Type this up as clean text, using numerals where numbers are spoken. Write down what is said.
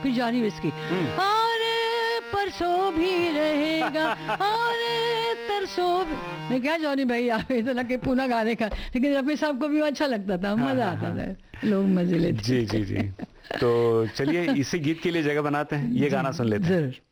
फिर Johnny whisky, और परसों भी रहेगा, और तरसों भी। मैं क्या जॉनी भाई आप इतना के पुनः गाने का, लेकिन रफी साहब को भी अच्छा लगता था, मजा आता था, लोग मजे लेते। जी जी जी। तो चलिए इसी गीत के लिए जगह बनाते हैं, ये गाना सुन लेते हैं। जरूर।